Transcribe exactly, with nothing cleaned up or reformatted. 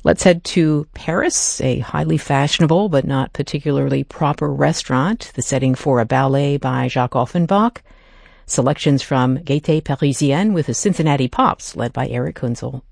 Let's head to Paris, a highly fashionable but not particularly proper restaurant, the setting for a ballet by Jacques Offenbach. Selections from Gaieté Parisienne with the Cincinnati Pops, led by Eric Kunzel.